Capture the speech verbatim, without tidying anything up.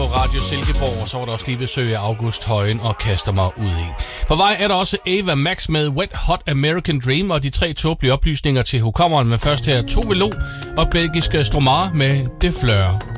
Radio Silkeborg, og så var der også lige besøg af August Højen og Kaster mig ud i. På vej er der også Ava Max med Wet Hot American Dream, og de tre tåbelige oplysninger til hukommeren, men først her Tove Lo og belgiske Stromae med De Fleur.